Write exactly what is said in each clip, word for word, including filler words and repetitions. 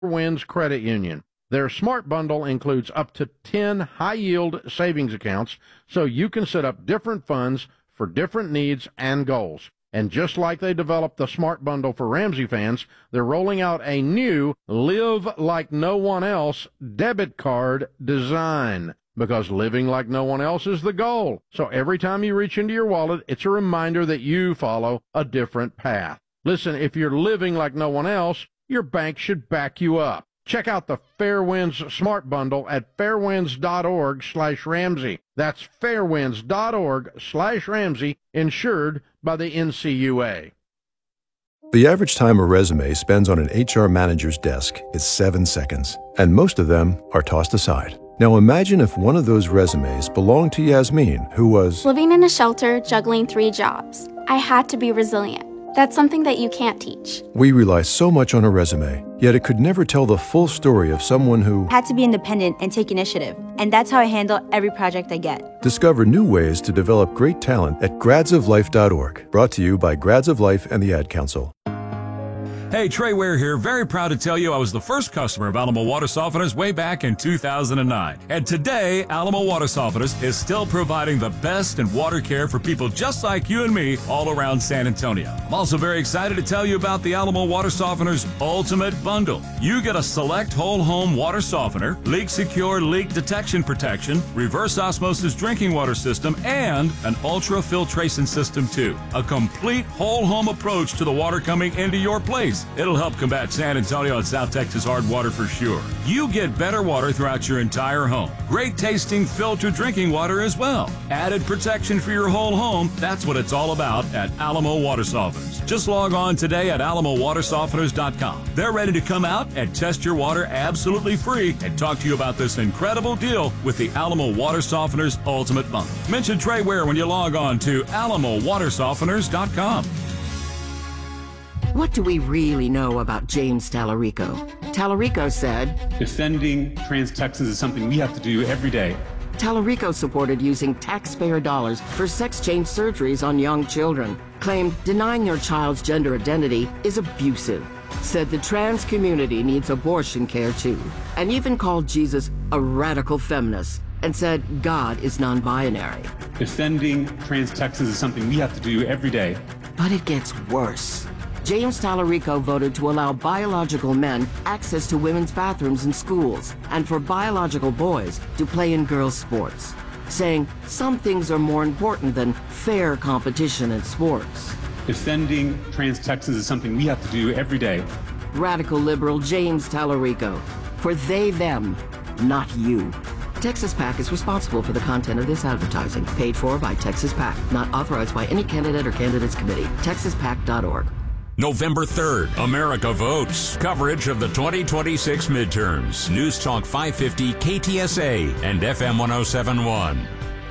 Winds Credit Union. Their Smart Bundle includes up to ten high-yield savings accounts, so you can set up different funds for different needs and goals. And just like they developed the Smart Bundle for Ramsey fans, they're rolling out a new Live Like No One Else debit card design, because living like no one else is the goal. So every time you reach into your wallet, it's a reminder that you follow a different path. Listen, if you're living like no one else, your bank should back you up. Check out the Fairwinds Smart Bundle at fairwinds.org slash Ramsey. That's fairwinds.org slash Ramsey, insured by the N C U A. The average time a resume spends on an H R manager's desk is seven seconds, and most of them are tossed aside. Now imagine if one of those resumes belonged to Yasmin, who was living in a shelter, juggling three jobs. I had to be resilient. That's something that you can't teach. We rely so much on a resume, yet it could never tell the full story of someone who had to be independent and take initiative. And that's how I handle every project I get. Discover new ways to develop great talent at grads of life dot org. Brought to you by Grads of Life and the Ad Council. Hey, Trey Ware here. Very proud to tell you I was the first customer of Alamo Water Softeners way back in two thousand nine. And today, Alamo Water Softeners is still providing the best in water care for people just like you and me all around San Antonio. I'm also very excited to tell you about the Alamo Water Softeners Ultimate Bundle. You get a select whole home water softener, leak secure leak detection protection, reverse osmosis drinking water system, and an ultra filtration system too. A complete whole home approach to the water coming into your place. It'll help combat San Antonio and South Texas hard water for sure. You get better water throughout your entire home. Great tasting filtered drinking water as well. Added protection for your whole home. That's what it's all about at Alamo Water Softeners. Just log on today at alamo water softeners dot com. They're ready to come out and test your water absolutely free and talk to you about this incredible deal with the Alamo Water Softeners Ultimate Bundle. Mention Trey Ware when you log on to alamo water softeners dot com. What do we really know about James Tallarico? Tallarico said, defending trans Texans is something we have to do every day. Tallarico supported using taxpayer dollars for sex change surgeries on young children, claimed denying your child's gender identity is abusive, said the trans community needs abortion care too, and even called Jesus a radical feminist, and said God is non-binary. Defending trans Texans is something we have to do every day. But it gets worse. James Tallarico voted to allow biological men access to women's bathrooms in schools and for biological boys to play in girls' sports, saying some things are more important than fair competition in sports. Defending trans Texans is something we have to do every day. Radical liberal James Tallarico. For they, them, not you. Texas PAC is responsible for the content of this advertising, paid for by Texas PAC, not authorized by any candidate or candidates committee. texas pac dot org. November third, America votes. Coverage of the twenty twenty-six midterms. News Talk five fifty, K T S A, and F M one oh seven point one.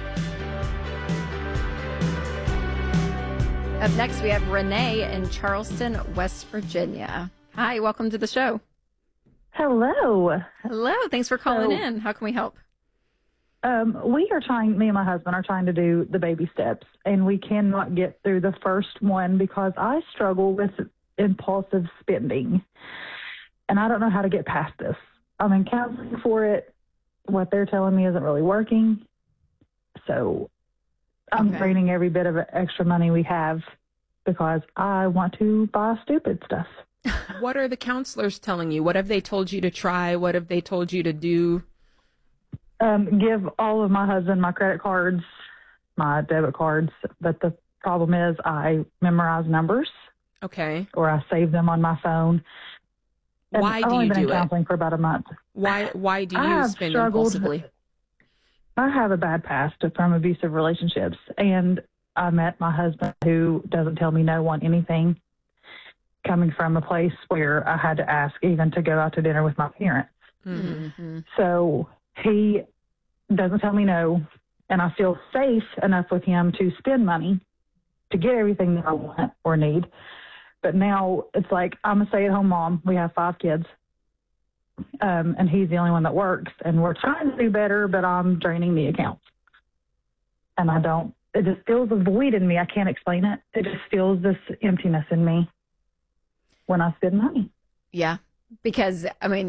Up next, we have Renee in Charleston, West Virginia. Hi, welcome to the show. Hello. Hello. Thanks for calling so, in. How can we help? Um, we are trying, me and my husband are trying to do the baby steps, and we cannot get through the first one because I struggle with impulsive spending, and I don't know how to get past this. I'm in counseling for it. What they're telling me isn't really working, so I'm Okay. draining every bit of extra money we have because I want to buy stupid stuff. What are the counselors telling you? What have they told you to try? What have they told you to do? Um, give all of my husband my credit cards, my debit cards. But the problem is I memorize numbers. Okay. Or I save them on my phone. And Why I've do only you been do in it? counseling for about a month. Why Why do I you have spend struggled- impulsively? I have a bad past from abusive relationships, and I met my husband who doesn't tell me no on anything, coming from a place where I had to ask even to go out to dinner with my parents. Mm-hmm. So he doesn't tell me no, and I feel safe enough with him to spend money to get everything that I want or need. But now it's like I'm a stay-at-home mom. We have five kids, um, and he's the only one that works, and we're trying to do better, but I'm draining the account. And I don't, it just feels a void in me. I can't explain it. It just feels this emptiness in me when I spend money. Yeah. Because, I mean,